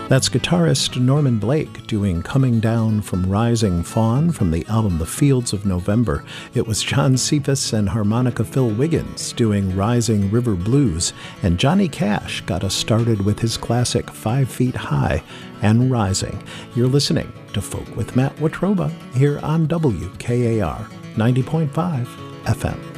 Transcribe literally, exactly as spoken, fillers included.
That's guitarist Norman Blake doing Coming Down from Rising Fawn from the album The Fields of November. It was John Cephas and harmonica Phil Wiggins doing Rising River Blues, and Johnny Cash got us started with his classic Five Feet High and Rising. You're listening to Folk with Matt Watroba here on W K A R ninety point five F M.